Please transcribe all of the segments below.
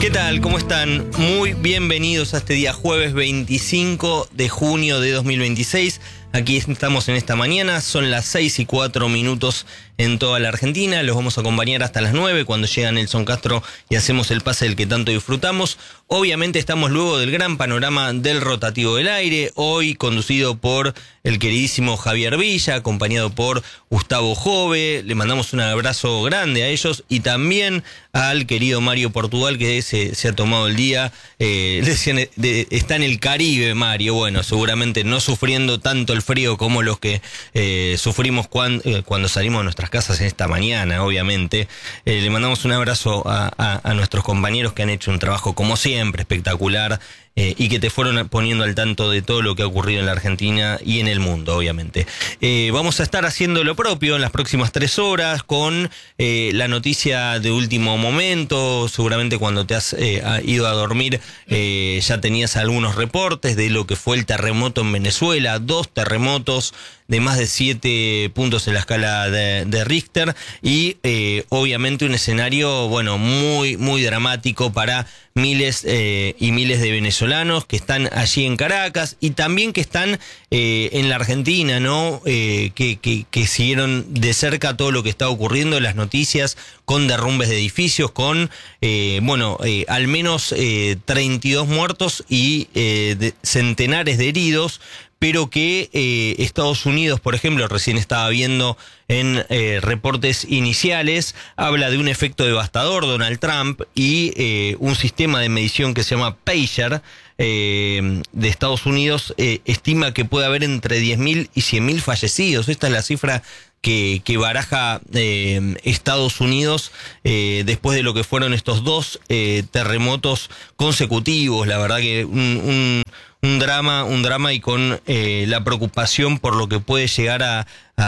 ¿Qué tal? ¿Cómo están? Muy bienvenidos a este día jueves 25 de junio de 2026. Aquí estamos en esta mañana, son las 6:04 en toda la Argentina. Los vamos a acompañar hasta las 9 cuando llega Nelson Castro y hacemos el pase del que tanto disfrutamos. Obviamente estamos luego del gran panorama del rotativo del aire, hoy conducido por el queridísimo Javier Villa, acompañado por Gustavo Jove. Le mandamos un abrazo grande a ellos y también al querido Mario Portugal, que se ha tomado el día. Está en el Caribe, Mario. Bueno, seguramente no sufriendo tanto el frío como los que sufrimos cuando salimos de nuestras casas en esta mañana, obviamente. Le mandamos un abrazo a nuestros compañeros que han hecho un trabajo, como siempre, espectacular. Y que te fueron poniendo al tanto de todo lo que ha ocurrido en la Argentina y en el mundo, obviamente. Vamos a estar haciendo lo propio en las próximas 3 horas con la noticia de último momento. Seguramente cuando te has ido a dormir ya tenías algunos reportes de lo que fue el terremoto en Venezuela. 2 terremotos de más de 7 puntos en la escala de Richter y obviamente un escenario, bueno, muy, muy dramático para miles y miles de venezolanos que están allí en Caracas y también que están en la Argentina, ¿no? Que siguieron de cerca todo lo que está ocurriendo, las noticias con derrumbes de edificios, con, al menos 32 muertos y centenares de heridos, pero que Estados Unidos, por ejemplo, recién estaba viendo en reportes iniciales, habla de un efecto devastador, Donald Trump, y un sistema de medición que se llama Pager de Estados Unidos estima que puede haber entre 10.000 y 100.000 fallecidos. Esta es la cifra que baraja Estados Unidos después de lo que fueron estos 2 terremotos consecutivos. La verdad que un drama y con la preocupación por lo que puede llegar a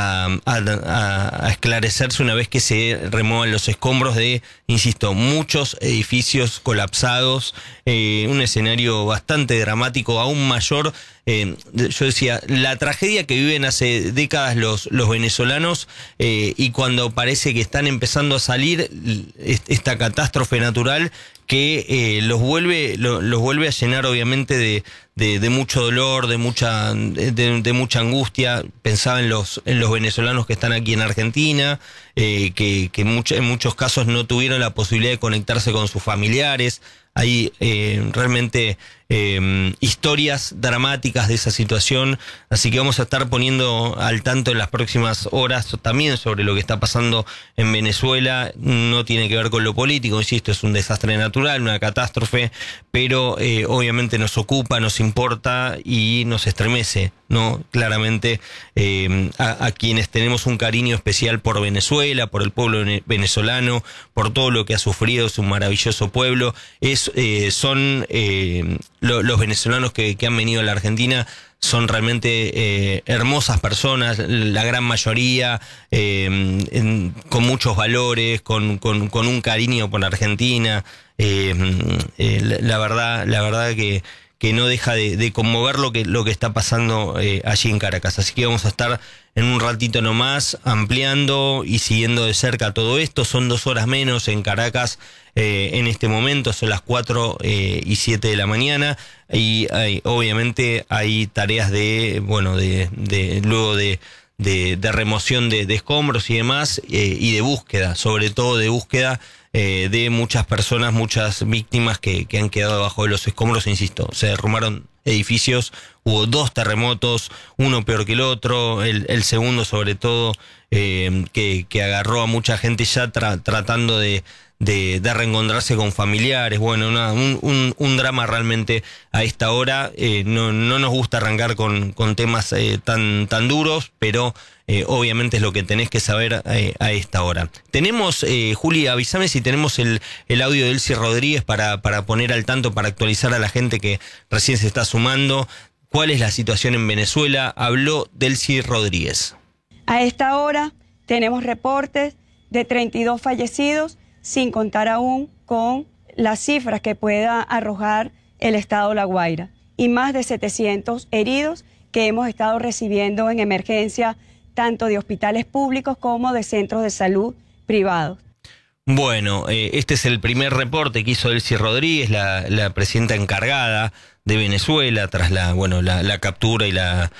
esclarecerse una vez que se remuevan los escombros de, insisto, muchos edificios colapsados, un escenario bastante dramático, aún mayor. Yo decía, la tragedia que viven hace décadas los venezolanos y cuando parece que están empezando a salir esta catástrofe natural que los vuelve a llenar obviamente de mucho dolor, de mucha angustia. Pensaba en los venezolanos que están aquí en Argentina, que en muchos casos no tuvieron la posibilidad de conectarse con sus familiares. Hay realmente historias dramáticas de esa situación, así que vamos a estar poniendo al tanto en las próximas horas también sobre lo que está pasando en Venezuela. No tiene que ver con lo político, insisto, es un desastre natural, una catástrofe, pero obviamente nos ocupa, nos importa y nos estremece, ¿no? Claramente a quienes tenemos un cariño especial por Venezuela, por el pueblo venezolano, por todo lo que ha sufrido, es un maravilloso pueblo. Son los venezolanos que han venido a la Argentina son realmente hermosas personas, la gran mayoría, con muchos valores, con un cariño por la Argentina. La verdad que no deja de conmover lo que está pasando allí en Caracas. Así que vamos a estar en un ratito nomás ampliando y siguiendo de cerca todo esto. Son 2 horas menos en Caracas en este momento, son las 4:07 de la mañana y obviamente hay tareas luego de remoción de escombros y demás y de búsqueda, sobre todo de búsqueda de muchas personas, muchas víctimas que han quedado debajo de los escombros. Insisto, se derrumbaron edificios, hubo 2 terremotos, uno peor que el otro, el segundo sobre todo que agarró a mucha gente ya tratando de reencontrarse con familiares. Bueno, un drama realmente a esta hora. No nos gusta arrancar con temas tan duros, pero obviamente es lo que tenés que saber a esta hora. Tenemos, Juli, avísame si tenemos el audio de Elsie Rodríguez para poner al tanto, para actualizar a la gente que recién se está sumando. ¿Cuál es la situación en Venezuela? Habló Elsie Rodríguez. A esta hora tenemos reportes de 32 fallecidos, sin contar aún con las cifras que pueda arrojar el estado La Guaira, y más de 700 heridos que hemos estado recibiendo en emergencia, tanto de hospitales públicos como de centros de salud privados. Bueno, este es el primer reporte que hizo Delcy Rodríguez, la presidenta encargada de Venezuela, tras la captura y la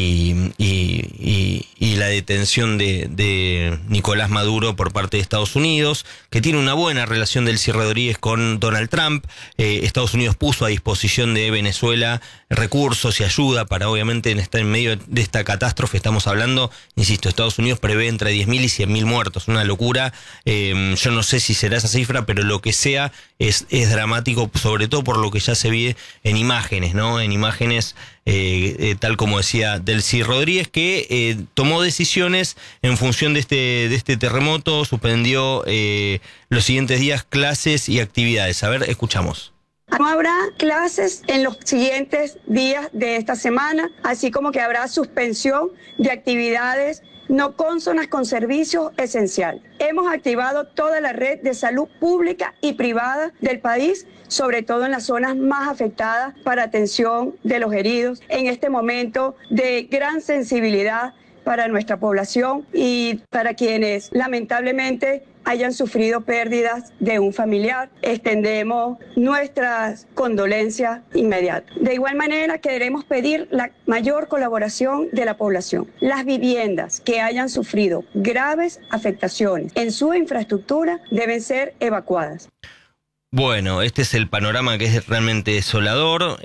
detención de Nicolás Maduro por parte de Estados Unidos, que tiene una buena relación Delcy Rodríguez con Donald Trump. Estados Unidos puso a disposición de Venezuela recursos y ayuda para, obviamente, estar en medio de esta catástrofe. Estamos hablando, insisto, Estados Unidos prevé entre 10.000 y 100.000 muertos, una locura. Yo no sé si será esa cifra, pero lo que sea es dramático, sobre todo por lo que ya se ve en imágenes, ¿no? En imágenes, tal como decía Delcy Rodríguez, que tomó decisiones en función de este terremoto, suspendió los siguientes días clases y actividades. A ver, escuchamos. No habrá clases en los siguientes días de esta semana, así como que habrá suspensión de actividades no cónsonas con servicios esenciales. Hemos activado toda la red de salud pública y privada del país, sobre todo en las zonas más afectadas, para atención de los heridos en este momento de gran sensibilidad para nuestra población y para quienes lamentablemente hayan sufrido pérdidas de un familiar. Extendemos nuestras condolencias inmediatas. De igual manera, queremos pedir la mayor colaboración de la población. Las viviendas que hayan sufrido graves afectaciones en su infraestructura deben ser evacuadas. Bueno, este es el panorama que es realmente desolador.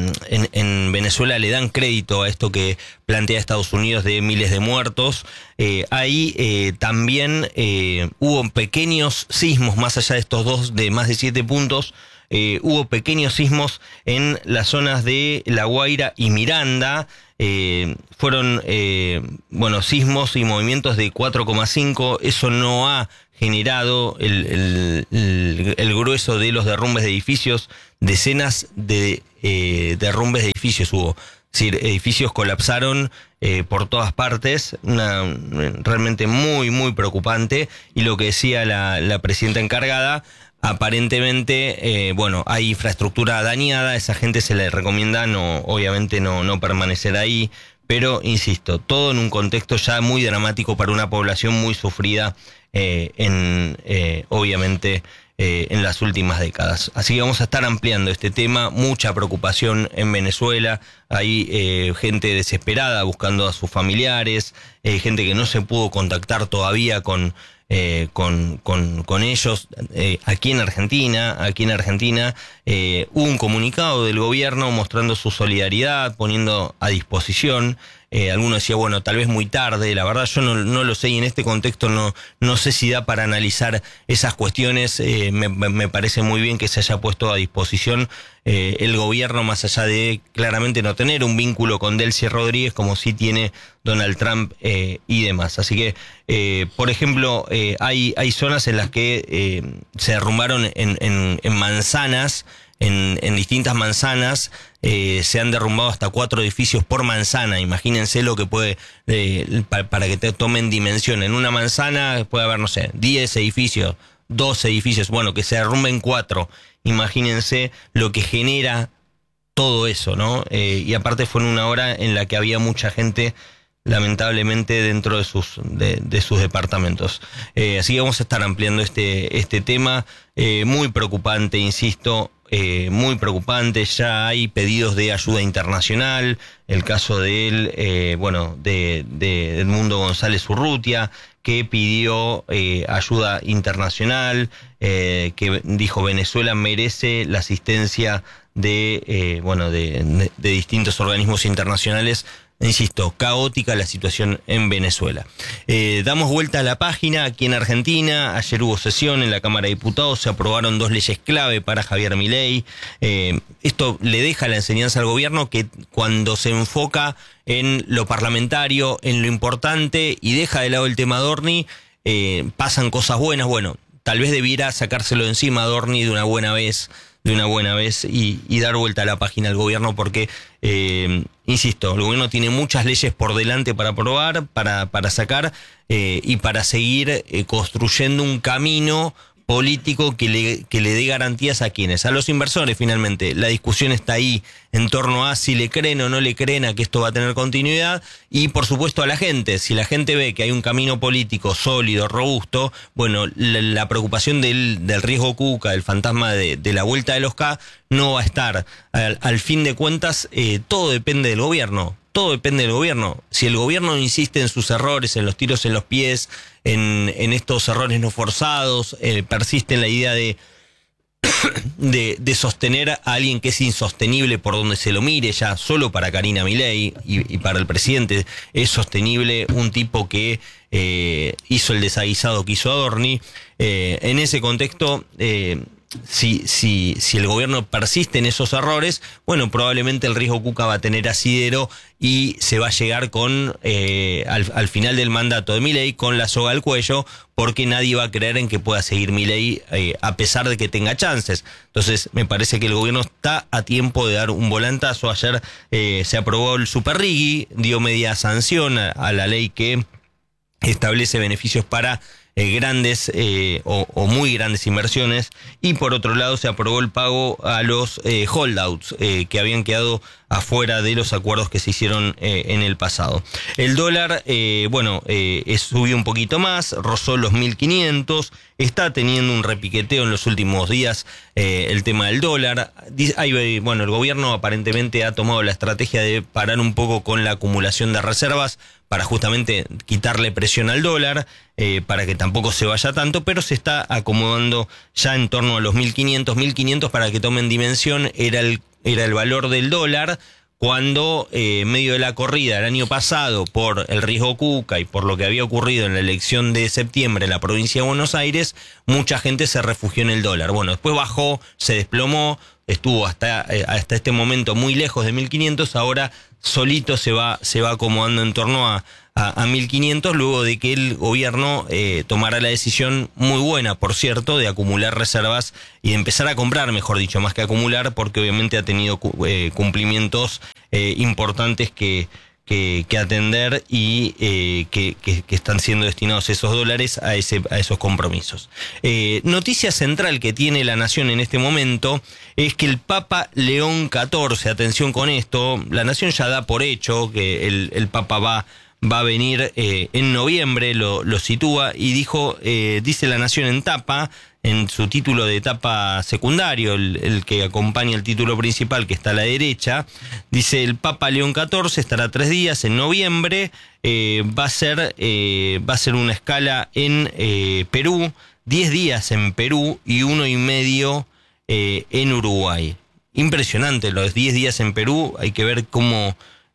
En Venezuela le dan crédito a esto que plantea Estados Unidos de miles de muertos. Ahí también hubo pequeños sismos, más allá de estos dos de más de 7 puntos. Hubo pequeños sismos en las zonas de La Guaira y Miranda. Fueron sismos y movimientos de 4,5. Eso no ha generado el grueso de los derrumbes de edificios. Decenas de derrumbes de edificios hubo. Es decir, edificios colapsaron por todas partes, realmente muy, muy preocupante. Y lo que decía la presidenta encargada, aparentemente, hay infraestructura dañada, a esa gente se le recomienda obviamente no permanecer ahí, pero insisto, todo en un contexto ya muy dramático para una población muy sufrida, obviamente, en las últimas décadas. Así que vamos a estar ampliando este tema, mucha preocupación en Venezuela, hay gente desesperada buscando a sus familiares, gente que no se pudo contactar todavía con ellos. Aquí en Argentina hubo un comunicado del gobierno mostrando su solidaridad, poniendo a disposición. Algunos decían, tal vez muy tarde. La verdad yo no lo sé, y en este contexto no sé si da para analizar esas cuestiones. Me parece muy bien que se haya puesto a disposición el gobierno, más allá de claramente no tener un vínculo con Delcy Rodríguez como sí tiene Donald Trump y demás. Así que, por ejemplo, hay zonas en las que se derrumbaron en manzanas, en distintas manzanas. Se han derrumbado hasta 4 edificios por manzana. Imagínense lo que puede, para que te tomen dimensión. En una manzana puede haber, 10 edificios, 12 edificios, que se derrumben 4. Imagínense lo que genera todo eso, ¿no? Y aparte fue en una hora en la que había mucha gente, lamentablemente, dentro de sus departamentos. Así que vamos a estar ampliando este tema, muy preocupante, insisto. Muy preocupante. Ya hay pedidos de ayuda internacional. El caso de Edmundo González Urrutia, que pidió ayuda internacional, que dijo Venezuela merece la asistencia de distintos organismos internacionales. Insisto, caótica la situación en Venezuela. Damos vuelta a la página. Aquí en Argentina, ayer hubo sesión en la Cámara de Diputados, se aprobaron 2 leyes clave para Javier Milei. Esto le deja la enseñanza al gobierno, que cuando se enfoca en lo parlamentario, en lo importante, y deja de lado el tema Adorni, pasan cosas buenas. Tal vez debiera sacárselo de encima a Adorni de una buena vez y dar vuelta a la página al gobierno, porque, insisto, el gobierno tiene muchas leyes por delante para aprobar, para sacar, y para seguir construyendo un camino político que le dé garantías a quienes, a los inversores finalmente. La discusión está ahí en torno a si le creen o no le creen a que esto va a tener continuidad, y por supuesto a la gente. Si la gente ve que hay un camino político sólido, robusto, bueno, la preocupación del riesgo Cuca, del fantasma de la vuelta de los K, no va a estar. Al fin de cuentas, todo depende del gobierno. Todo depende del gobierno. Si el gobierno insiste en sus errores, en los tiros en los pies, en estos errores no forzados, persiste en la idea de sostener a alguien que es insostenible por donde se lo mire, ya solo para Karina Milei y para el presidente es sostenible un tipo que hizo el desaguisado que hizo Adorni. En ese contexto, si el gobierno persiste en esos errores, bueno, probablemente el riesgo Cuca va a tener asidero y se va a llegar con al final del mandato de Milei con la soga al cuello, porque nadie va a creer en que pueda seguir Milei a pesar de que tenga chances. Entonces me parece que el gobierno está a tiempo de dar un volantazo. Ayer se aprobó el Superrigui, dio media sanción a la ley que establece beneficios para grandes o muy grandes inversiones, y por otro lado se aprobó el pago a los holdouts que habían quedado afuera de los acuerdos que se hicieron en el pasado. El dólar, subió un poquito más, rozó los 1.500, está teniendo un repiqueteo en los últimos días el tema del dólar. El gobierno aparentemente ha tomado la estrategia de parar un poco con la acumulación de reservas para justamente quitarle presión al dólar, para que tampoco se vaya tanto, pero se está acomodando ya en torno a los 1.500. 1.500, para que tomen dimensión, era el valor del dólar cuando en medio de la corrida el año pasado por el riesgo Cuca y por lo que había ocurrido en la elección de septiembre en la provincia de Buenos Aires, mucha gente se refugió en el dólar. Bueno, después bajó, se desplomó, estuvo hasta este momento muy lejos de 1.500, ahora solito se va acomodando en torno a 1.500, luego de que el gobierno tomara la decisión muy buena, por cierto, de acumular reservas y de empezar a comprar, mejor dicho, más que acumular, porque obviamente ha tenido cumplimientos importantes que atender y que están siendo destinados esos dólares a esos compromisos. Noticia central que tiene La Nación en este momento es que el Papa León XIV, atención con esto, La Nación ya da por hecho que el Papa va a venir en noviembre, lo sitúa, y dice La Nación en tapa, en su título de tapa secundario, el que acompaña el título principal, que está a la derecha, dice: el Papa León XIV estará 3 días en noviembre, va a ser una escala en Perú, 10 días en Perú y 1,5 en Uruguay. Impresionante, los 10 días en Perú, hay que ver cómo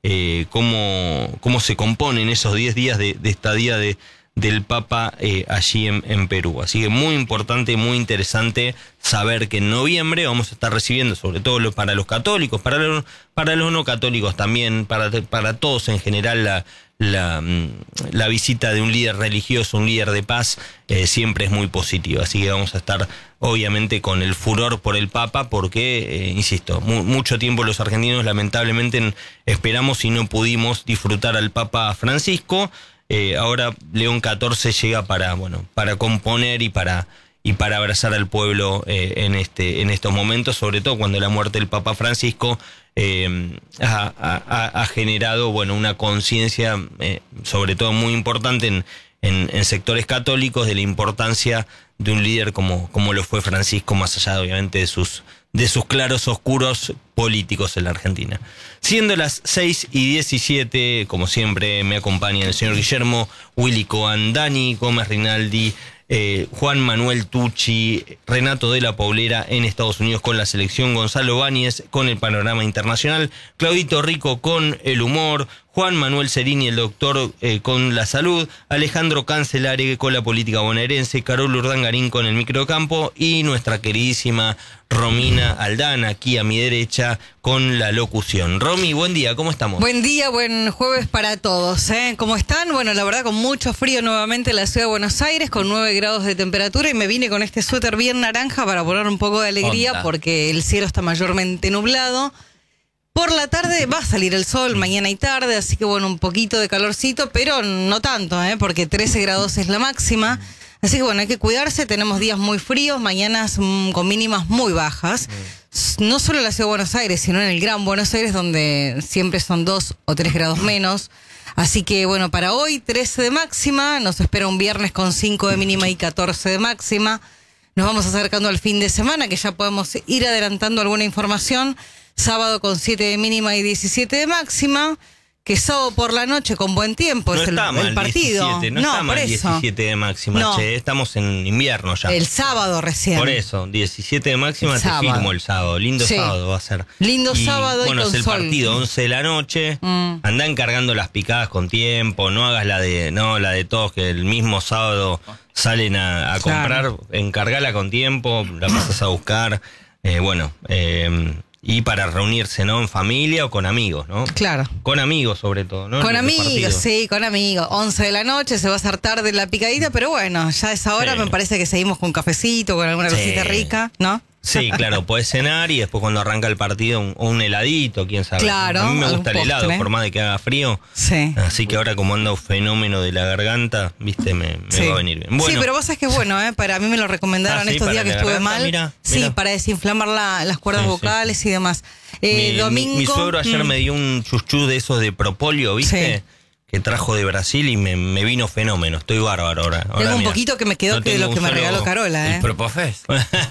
se componen esos 10 días de estadía del Papa allí en Perú. Así que muy importante, muy interesante saber que en noviembre vamos a estar recibiendo, sobre todo para los católicos, para los no católicos también, para todos en general, la visita de un líder religioso, un líder de paz, siempre es muy positiva. Así que vamos a estar obviamente con el furor por el Papa, porque, insisto, mucho tiempo los argentinos lamentablemente esperamos y no pudimos disfrutar al Papa Francisco. Ahora León XIV llega para componer y para abrazar al pueblo en estos momentos, sobre todo cuando la muerte del Papa Francisco ha generado una conciencia sobre todo muy importante en sectores católicos de la importancia de un líder como lo fue Francisco, más allá obviamente de sus claros oscuros políticos en la Argentina. Siendo las 6:17, como siempre me acompaña el señor Guillermo Willy Coan, Dani Gómez Rinaldi, Juan Manuel Tucci, Renato de la Paulera en Estados Unidos con la selección, Gonzalo Báñez con el panorama internacional, Claudito Rico con el humor, Juan Manuel Cerini, el doctor, con la salud, Alejandro Cancelare con la política bonaerense, Carol Urdangarín con el microcampo y nuestra queridísima Romina Aldana, aquí a mi derecha, con la locución. Romy, buen día, ¿cómo estamos? Buen día, buen jueves para todos, ¿eh? ¿Cómo están? Bueno, la verdad, con mucho frío nuevamente en la ciudad de Buenos Aires, con 9 grados de temperatura, y me vine con este suéter bien naranja para poner un poco de alegría, porque el cielo está mayormente nublado. Por la tarde va a salir el sol, mañana y tarde, así que un poquito de calorcito, pero no tanto, porque 13 grados es la máxima. Así que bueno, hay que cuidarse, tenemos días muy fríos, mañanas con mínimas muy bajas. No solo en la ciudad de Buenos Aires, sino en el Gran Buenos Aires, donde siempre son 2 o 3 grados menos. Así que bueno, para hoy 13 de máxima, nos espera un viernes con 5 de mínima y 14 de máxima. Nos vamos acercando al fin de semana, que ya podemos ir adelantando alguna información. Sábado con 7 de mínima y 17 de máxima. Que sábado por la noche con buen tiempo no es el partido. 17, no está mal 17 de máxima, no. Che, estamos en invierno ya. El sábado recién. Por eso, 17 de máxima, te firmo el sábado. Lindo sábado va a ser. Lindo sábado bueno, y con es el sol. partido, 11 de la noche. Andá encargando las picadas con tiempo, no hagas la de todos que el mismo sábado salen a comprar. Encargala con tiempo, la pasas a buscar. Y para reunirse, ¿no? En familia o con amigos, ¿no? Claro. Con amigos, sobre todo, ¿no? Con amigos, sí, con amigos. 11 de la noche, se va a hacer tarde la picadita, pero bueno, ya a esa hora me parece que seguimos con cafecito, con alguna cosita rica, ¿no? Sí, claro, podés cenar y después cuando arranca el partido un heladito, quién sabe. Claro. A mí me gusta el helado, postre. por más de que haga frío. Sí. Así que ahora como anda un fenómeno de la garganta, viste, me va a venir bien. Bueno. Sí, pero vos sabés que es bueno, para mí me lo recomendaron estos días que estuve mal. Mira. Sí, para desinflamar las cuerdas vocales y demás. Domingo. Mi suegro ayer me dio un chuchú de esos de propóleo, ¿viste? Sí. Que trajo de Brasil y me vino fenómeno. Estoy bárbaro ahora. Tengo un poquito que me quedó de lo que me regaló Carola, ¿El Propofes?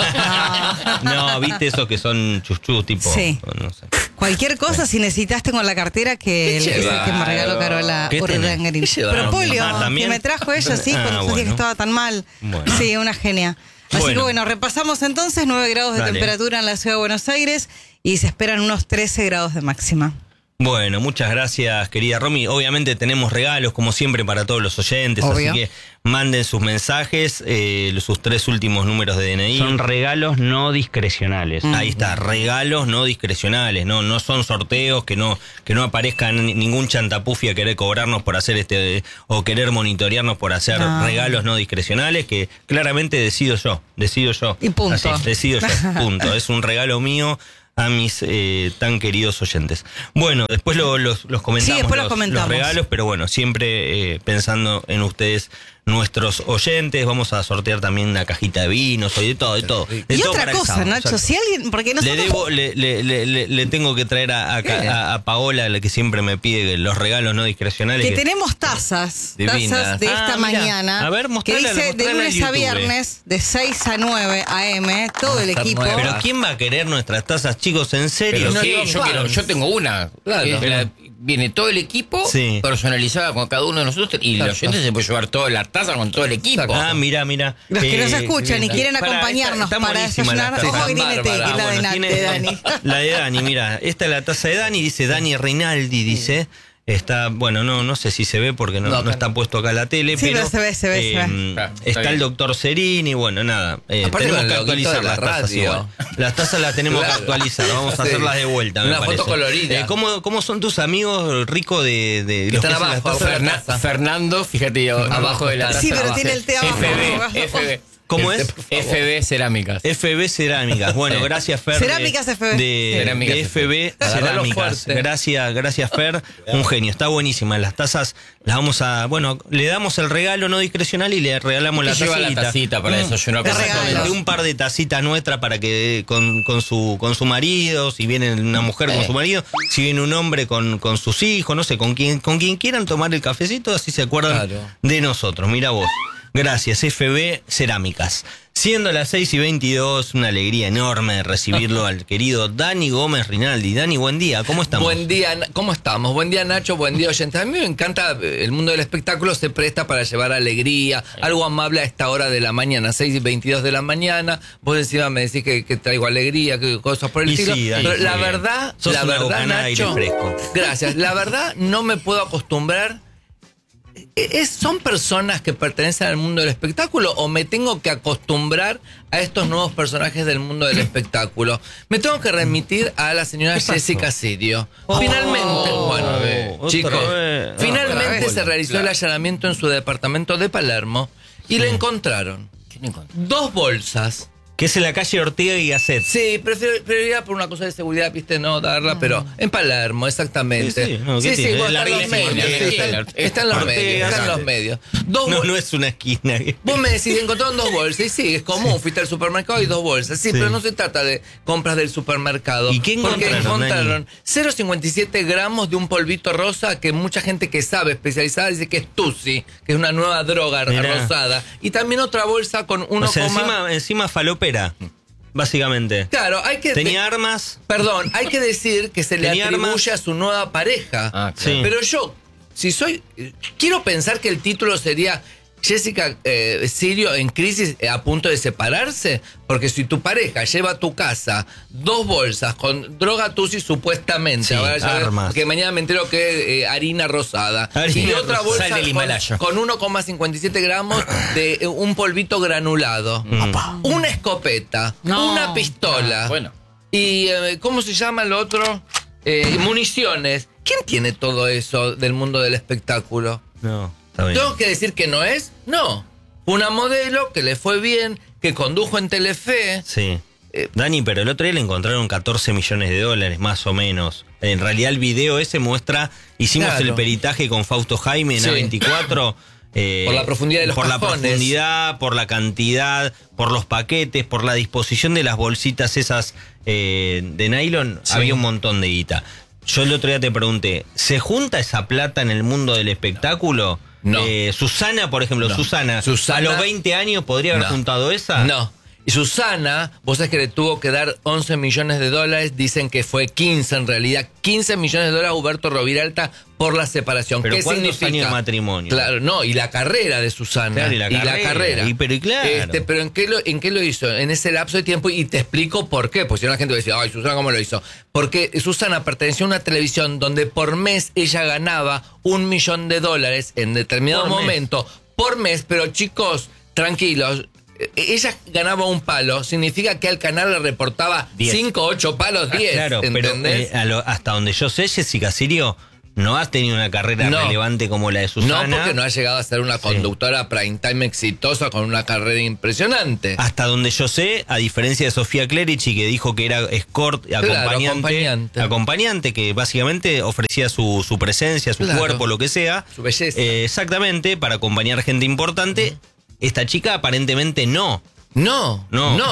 No, viste esos que son chuchús tipo. Sí. No sé. Cualquier cosa, si necesitas, tengo en la cartera que el que me regaló Carola Urdangarín. Propóleo, que me trajo ella, sí, cuando sentía que estaba tan mal. Bueno. Sí, una genia. Así que bueno, repasamos entonces 9 grados de temperatura en la ciudad de Buenos Aires y se esperan unos 13 grados de máxima. Bueno, muchas gracias, querida Romy. Obviamente tenemos regalos, como siempre, para todos los oyentes, Obvio. así que manden sus mensajes, sus 3 últimos números de DNI. Son regalos no discrecionales. Ahí está, regalos no discrecionales, no son sorteos, que no aparezca ningún chantapufia a querer cobrarnos por hacer o querer monitorearnos por hacer regalos no discrecionales, que claramente decido yo. Y punto. Así, decido yo, punto. Es un regalo mío a mis tan queridos oyentes. Bueno, después los comentamos, sí, después los comentamos. Los regalos, pero bueno, siempre pensando en ustedes, nuestros oyentes. Vamos a sortear también una cajita de vinos, de todo. Y otra cosa, Nacho, si alguien, porque nosotros... Le tengo que traer a Paola, la que siempre me pide los regalos no discrecionales. Que tenemos tazas de esta mañana. A ver, que dice de lunes a viernes, de 6 a 9 a.m., todo el equipo. Pero ¿quién va a querer nuestras tazas, chicos? ¿En serio? Yo tengo una. Claro. Viene todo el equipo personalizada con cada uno de nosotros y los oyentes se puede llevar toda la taza con todo el equipo. Ah, mira. Los que nos escuchan y quieren acompañarnos para desayunar, ojo que tiene que la de Dani. La de Dani, mira, esta es la taza de Dani, dice Dani Rinaldi, dice. Está, bueno, no sé si se ve porque no está puesto acá la tele, sí, pero se ve. Está el doctor Serini, bueno, nada. Tenemos que actualizar las tazas igual. Las tazas las tenemos que actualizar, vamos a hacerlas de vuelta, una me parece. Foto colorida. ¿Cómo son tus amigos, Rico, de los que están abajo? Fernando, fíjate, abajo de la taza. Sí, pero tiene el té abajo. FB. ¿Cómo es? FB Cerámicas. FB Cerámicas. Bueno, gracias, Fer. Cerámicas FB. De FB Cerámicas. Gracias, Fer. Un genio. Está buenísima. Las tazas las vamos a... Bueno, le damos el regalo no discrecional y le regalamos la tacita. La tacita para desayunar. Exactamente. Un par de tacitas nuestras para que con su marido, si viene una mujer con su marido, si viene un hombre con sus hijos, no sé, con quien quieran tomar el cafecito, así se acuerdan de nosotros. Mira vos. Gracias, FB Cerámicas. Siendo las 6:22, una alegría enorme de recibirlo al querido Dani Gómez Rinaldi. Dani, buen día, ¿cómo estamos? Buen día, ¿cómo estamos? Buen día, Nacho, buen día, oyentes. A mí me encanta, el mundo del espectáculo se presta para llevar alegría, algo amable a esta hora de la mañana, 6:22 de la mañana. Vos encima me decís que traigo alegría, que cosas por el estilo. Sí, Dani, pero la verdad, Nacho, gracias. La verdad, no me puedo acostumbrar. ¿Son personas que pertenecen al mundo del espectáculo o me tengo que acostumbrar a estos nuevos personajes del mundo del espectáculo? Me tengo que remitir a la señora Jessica Sirio. Finalmente, finalmente se realizó el allanamiento en su departamento de Palermo y le encontraron 2 bolsas Que es en la calle Ortega y Gasset. Sí, preferiría por una cosa de seguridad, viste, no darla, pero en Palermo, exactamente. Sí, no, sí, la está en los medios. No es una esquina. Vos me decís, encontraron 2 bolsas, y sí, es común, fuiste al supermercado y 2 bolsas, sí, pero no se trata de compras del supermercado. ¿Y qué encontraron? Porque encontraron 0,57 gramos de un polvito rosa que mucha gente que sabe, especializada, dice que es Tusi, que es una nueva droga rosada. Y también otra bolsa con 1, o sea, encima falopera. Básicamente. Claro, tenía armas. Perdón, hay que decir que se le atribuye armas a su nueva pareja. Claro. Sí. Pero yo, quiero pensar que el título sería Jessica Sirio en crisis a punto de separarse, porque si tu pareja lleva a tu casa 2 bolsas con droga Tusi supuestamente, armas, que mañana me entero que harina rosada, y otra bolsa con 1,57 gramos de un polvito granulado, una escopeta, una pistola, y ¿cómo se llama lo otro? Municiones. ¿Quién tiene todo eso del mundo del espectáculo? No. ¿Tengo que decir que no es? No. Una modelo que le fue bien, que condujo en Telefe. Sí. Dani, pero el otro día le encontraron 14 millones de dólares, más o menos. En realidad el video ese muestra, hicimos el peritaje con Fausto Jaime en A24. Por la profundidad de los cajones. Por la profundidad, por la cantidad, por los paquetes, por la disposición de las bolsitas esas de nylon, había un montón de guita. Yo el otro día te pregunté, ¿se junta esa plata en el mundo del espectáculo? No. Susana, por ejemplo, Susana, a los 20 años podría haber juntado esa. No. Y Susana, vos sabés que le tuvo que dar 11 millones de dólares, dicen que fue 15 en realidad, 15 millones de dólares a Huberto Roviralta por la separación. ¿Pero qué cuántos significa? Años de matrimonio? Claro, no, y la carrera de Susana. Claro, y la carrera. Pero ¿en qué lo hizo? En ese lapso de tiempo, y te explico por qué, porque si no la gente va a decir, ay, Susana, ¿cómo lo hizo? Porque Susana perteneció a una televisión donde por mes ella ganaba $1 millón en determinado momento, por mes, pero chicos, tranquilos. Ella ganaba un palo, significa que al canal le reportaba 5, 8 palos, 10. Claro, ¿entendés? pero hasta donde yo sé, Jessica Sirio no ha tenido una carrera relevante como la de Susana. No, porque no ha llegado a ser una conductora prime time exitosa con una carrera impresionante. Hasta donde yo sé, a diferencia de Sofía Clerici, que dijo que era escort, acompañante, que básicamente ofrecía su presencia, su cuerpo, lo que sea. Su belleza. Exactamente, para acompañar gente importante. Esta chica aparentemente no. No,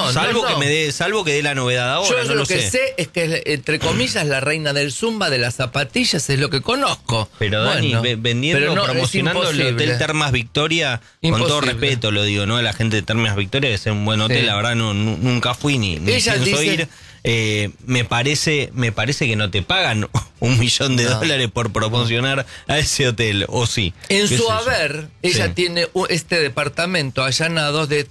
salvo que dé la novedad ahora. Yo lo que sé es que, entre comillas, la reina del Zumba de las zapatillas es lo que conozco. Pero Dani, promocionando el Hotel Termas Victoria, con todo respeto lo digo, ¿no? A la gente de Termas Victoria, que es un buen hotel, la verdad nunca fui ni pienso ir. Me parece que no te pagan $1 millón por promocionar a ese hotel, ¿o sí? En su haber, ella tiene este departamento allanado de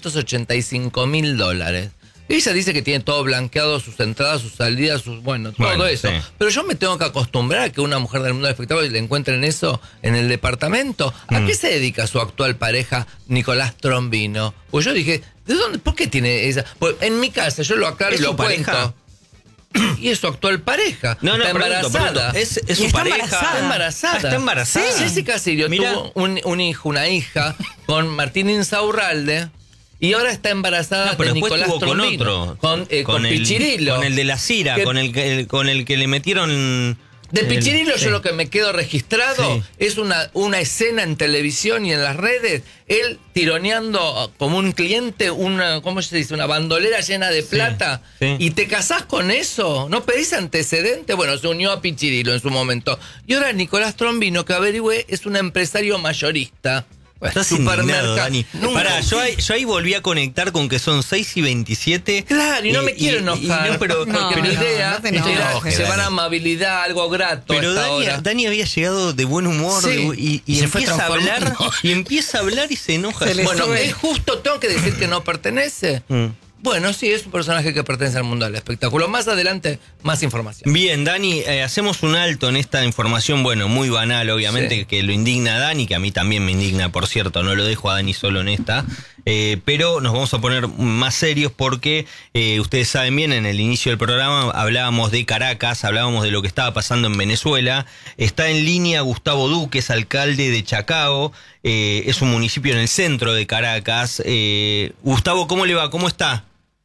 $385.000. Ella dice que tiene todo blanqueado, sus entradas, sus salidas, todo eso. Sí. Pero yo me tengo que acostumbrar a que una mujer del mundo del espectáculo le encuentren eso en el departamento. ¿A qué se dedica su actual pareja, Nicolás Trombino? Pues yo dije, ¿de dónde? ¿Por qué tiene esa? Pues en mi casa, yo lo aclaro y lo cuento. Y es su actual pareja. Está embarazada. Es su pareja. Está embarazada. Está embarazada. Sí. Jessica Sirio tuvo un hijo, una hija, con Martín Insaurralde. Y ahora está embarazada de Nicolás Trombino. Con Pichirilo. Con el de la Cira, con el que le metieron... De Pichirilo yo lo que me quedo registrado es una escena en televisión y en las redes, él tironeando como un cliente ¿cómo se dice? Una bandolera llena de plata. ¿Y te casás con eso? ¿No pedís antecedentes? Bueno, se unió a Pichirilo en su momento. Y ahora Nicolás Trombino, que averigüé, es un empresario mayorista. Estás indignado, Dani. Pará, yo ahí volví a conectar con que son 6:27. Claro, y no me quiero enojar. Porque mi idea era llevar amabilidad, algo grato. Pero Dani había llegado de buen humor y empieza a hablar. Y empieza a hablar y se enoja. Bueno, es justo, tengo que decir que no pertenece. Bueno, sí, es un personaje que pertenece al mundo del espectáculo. Más adelante, más información. Bien, Dani, hacemos un alto en esta información, muy banal, obviamente, que lo indigna a Dani, que a mí también me indigna, por cierto, no lo dejo a Dani solo en esta. Pero nos vamos a poner más serios porque ustedes saben bien, en el inicio del programa hablábamos de Caracas, hablábamos de lo que estaba pasando en Venezuela. Está en línea Gustavo Duque, es alcalde de Chacao, es un municipio en el centro de Caracas. Gustavo, ¿cómo le va? ¿Cómo está?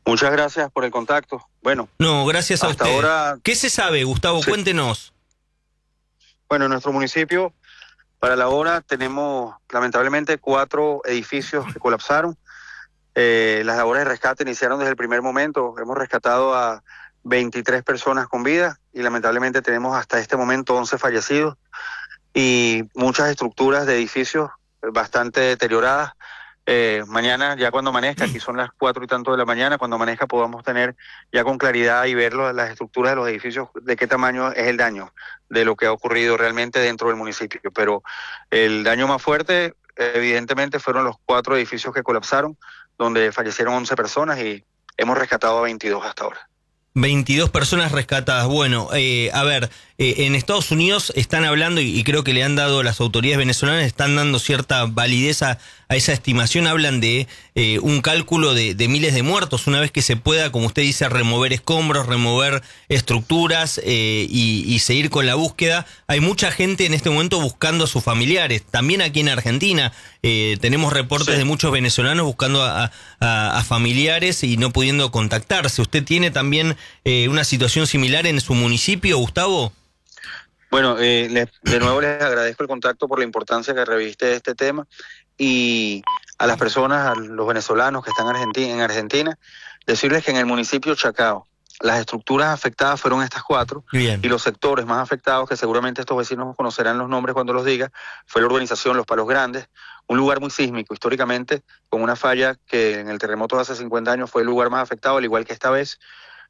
Muchas gracias por el contacto. Bueno. No, gracias a hasta usted. Ahora, ¿Qué se sabe, Gustavo? Sí. Cuéntenos. Bueno, en nuestro municipio, para la hora, tenemos lamentablemente 4 edificios que colapsaron. Las labores de rescate iniciaron desde el primer momento. Hemos rescatado a 23 personas con vida y lamentablemente tenemos hasta este momento 11 fallecidos y muchas estructuras de edificios bastante deterioradas. Mañana, ya cuando amanezca, aquí son las 4 y tanto de la mañana, cuando amanezca podamos tener ya con claridad y ver las estructuras de los edificios, de qué tamaño es el daño de lo que ha ocurrido realmente dentro del municipio. Pero el daño más fuerte, evidentemente, fueron los 4 edificios que colapsaron, donde fallecieron 11 personas y hemos rescatado a 22 hasta ahora. 22 personas rescatadas. Bueno, a ver, en Estados Unidos están hablando, y creo que le han dado, las autoridades venezolanas están dando cierta validez a esa estimación. Hablan de un cálculo de miles de muertos, una vez que se pueda, como usted dice, remover escombros, remover estructuras y seguir con la búsqueda. Hay mucha gente en este momento buscando a sus familiares. También aquí en Argentina tenemos reportes de muchos venezolanos buscando a familiares y no pudiendo contactarse. ¿Usted tiene también una situación similar en su municipio, Gustavo? Bueno, de nuevo les agradezco el contacto por la importancia que reviste este tema, y a las personas, a los venezolanos que están en Argentina, decirles que en el municipio Chacao las estructuras afectadas fueron estas 4. Bien. Y los sectores más afectados, que seguramente estos vecinos conocerán los nombres cuando los diga, fue la urbanización Los Palos Grandes, un lugar muy sísmico históricamente, con una falla que en el terremoto de hace 50 años fue el lugar más afectado, al igual que esta vez.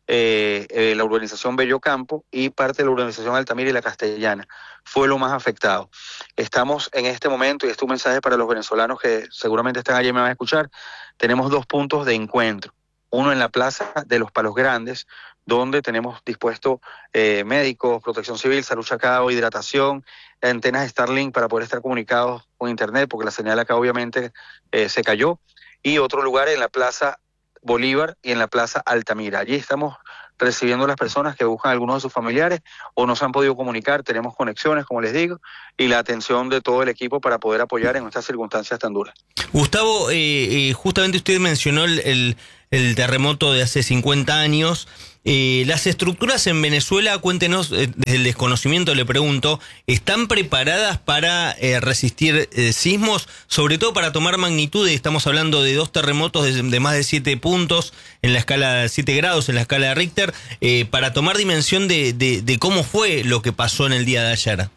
La urbanización Bello Campo y parte de la urbanización Altamira y La Castellana fue lo más afectado. Estamos en este momento, y este es un mensaje para los venezolanos que seguramente están allí y me van a escuchar, tenemos 2 puntos de encuentro, uno en la plaza de Los Palos Grandes, donde tenemos dispuesto médicos, protección civil, salud Chacao, hidratación, antenas Starlink para poder estar comunicados con internet, porque la señal acá obviamente se cayó, y otro lugar en la plaza Bolívar y en la plaza Altamira. Allí estamos recibiendo a las personas que buscan a algunos de sus familiares o no se han podido comunicar. Tenemos conexiones, como les digo, y la atención de todo el equipo para poder apoyar en estas circunstancias tan duras. Gustavo, justamente usted mencionó el terremoto de hace 50 años. Las estructuras en Venezuela, cuéntenos, desde el desconocimiento le pregunto, ¿están preparadas para resistir sismos? Sobre todo para tomar magnitud, estamos hablando de 2 terremotos de más de 7 puntos, en la escala de 7 grados, en la escala de Richter, para tomar dimensión de cómo fue lo que pasó en el día de ayer.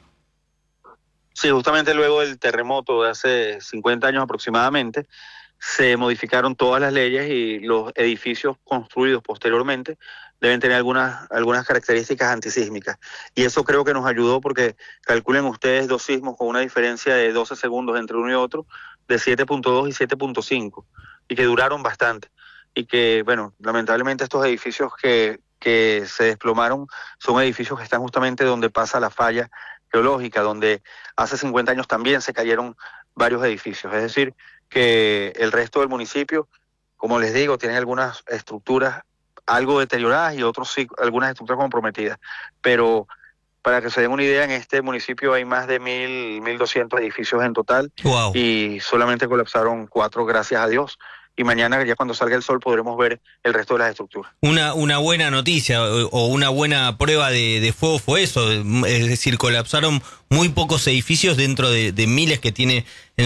Sí, justamente luego del terremoto de hace 50 años aproximadamente, se modificaron todas las leyes y los edificios construidos posteriormente deben tener algunas características antisísmicas. Y eso creo que nos ayudó, porque calculen ustedes 2 sismos con una diferencia de 12 segundos entre uno y otro, de 7.2 y 7.5, y que duraron bastante. Y que, bueno, lamentablemente estos edificios que se desplomaron son edificios que están justamente donde pasa la falla geológica, donde hace 50 años también se cayeron varios edificios. Es decir, que el resto del municipio, como les digo, tiene algunas estructuras algo deterioradas y otros sí, algunas estructuras comprometidas. Pero para que se den una idea, en este municipio hay más de 1.200 edificios en total. Wow. Y solamente colapsaron 4, gracias a Dios. Y mañana, ya cuando salga el sol, podremos ver el resto de las estructuras. Una buena noticia o una buena prueba de fuego fue eso, es decir, colapsaron muy pocos edificios dentro de miles que tiene en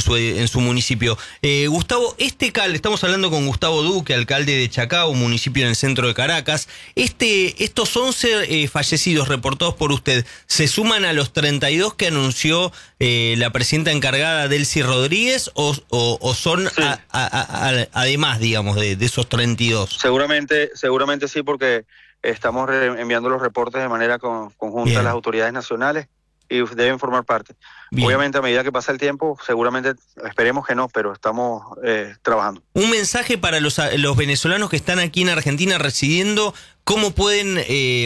su municipio. Gustavo, estamos hablando con Gustavo Duque, alcalde de Chacao, un municipio en el centro de Caracas. Estos 11 fallecidos reportados por usted, ¿se suman a los 32 que anunció la presidenta encargada Delcy Rodríguez o son sí, además, digamos, de esos 32? Seguramente sí, porque estamos enviando los reportes de manera conjunta Bien. A las autoridades nacionales y deben formar parte. Bien. Obviamente, a medida que pasa el tiempo, seguramente, esperemos que no, pero estamos trabajando. Un mensaje para los venezolanos que están aquí en Argentina residiendo, ¿cómo pueden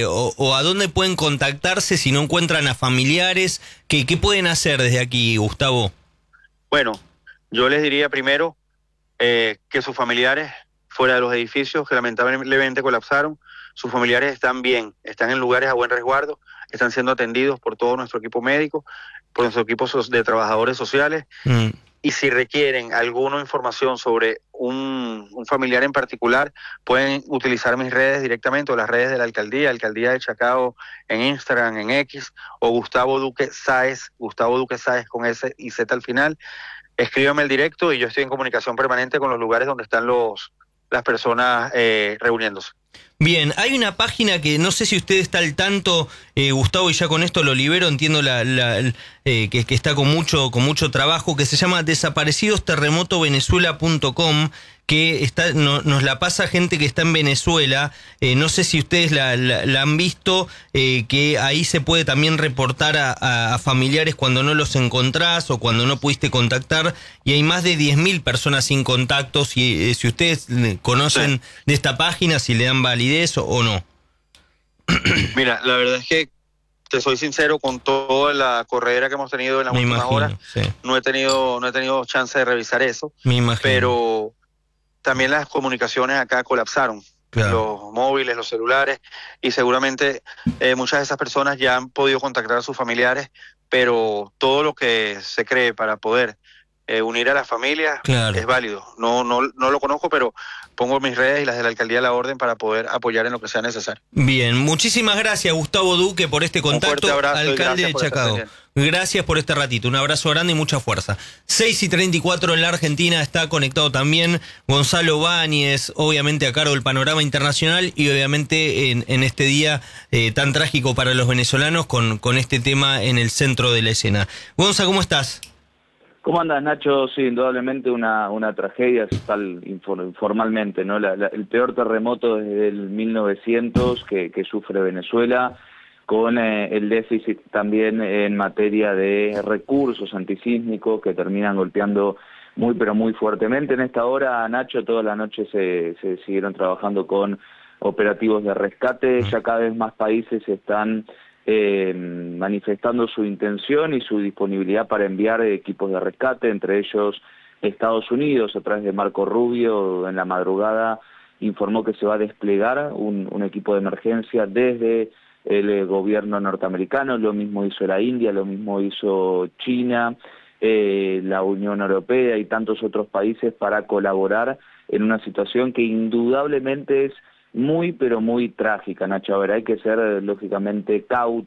o a dónde pueden contactarse si no encuentran a familiares? ¿Qué pueden hacer desde aquí, Gustavo? Bueno, yo les diría primero que sus familiares fuera de los edificios que lamentablemente colapsaron, sus familiares están bien, están en lugares a buen resguardo, están siendo atendidos por todo nuestro equipo médico, por nuestro equipo de trabajadores sociales, y si requieren alguna información sobre un familiar en particular, pueden utilizar mis redes directamente o las redes de la Alcaldía de Chacao en Instagram, en X, o Gustavo Duque Sáez con S y Z al final. Escríbame el directo y yo estoy en comunicación permanente con los lugares donde están las personas reuniéndose. Bien, hay una página que no sé si usted está al tanto, Gustavo, y ya con esto lo libero, entiendo que está con mucho trabajo, que se llama desaparecidosterremotovenezuela.com, que nos la pasa gente que está en Venezuela. No sé si ustedes la han visto, que ahí se puede también reportar a familiares cuando no los encontrás o cuando no pudiste contactar, y hay más de 10.000 personas sin contactos, y si ustedes conocen de esta página, si le dan validez o no. Mira, la verdad es que te soy sincero, con toda la corredera que hemos tenido en las últimas horas, no he tenido chance de revisar eso. Me imagino. Pero también las comunicaciones acá colapsaron. Claro. Los móviles, los celulares, y seguramente muchas de esas personas ya han podido contactar a sus familiares, pero todo lo que se cree para poder unir a las familias es válido. No lo conozco, pero pongo mis redes y las de la Alcaldía a la orden para poder apoyar en lo que sea necesario. Bien, muchísimas gracias, Gustavo Duque, por este contacto. Un fuerte abrazo, alcalde de Chacao. Gracias por este ratito, un abrazo grande y mucha fuerza. 6:34 en la Argentina, está conectado también Gonzalo Báñez, obviamente a cargo del panorama internacional y obviamente en este día tan trágico para los venezolanos con este tema en el centro de la escena. Gonza, ¿cómo estás? ¿Cómo andas, Nacho? Sí, indudablemente una tragedia, tal informalmente, ¿no? El peor terremoto desde el 1900 que sufre Venezuela, con el déficit también en materia de recursos antisísmicos que terminan golpeando muy pero muy fuertemente. En esta hora, Nacho, toda la noche se siguieron trabajando con operativos de rescate. Ya cada vez más países están manifestando su intención y su disponibilidad para enviar equipos de rescate, entre ellos Estados Unidos, a través de Marco Rubio, en la madrugada informó que se va a desplegar un equipo de emergencia desde el gobierno norteamericano. Lo mismo hizo la India, lo mismo hizo China, la Unión Europea y tantos otros países para colaborar en una situación que indudablemente es muy, pero muy trágica, Nacho. A ver, hay que ser lógicamente cautos